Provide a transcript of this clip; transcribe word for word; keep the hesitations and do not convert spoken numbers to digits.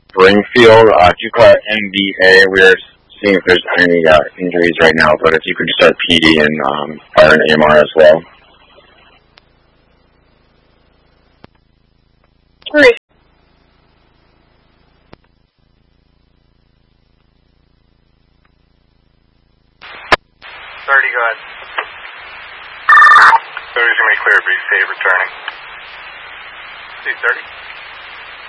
Springfield. Uh, if you call it M V A, we're seeing if there's any uh, injuries right now, but if you could just start P D and um, fire an A M R as well. Three. thirty, go ahead. thirty's going to be clear, B C, returning. C thirty.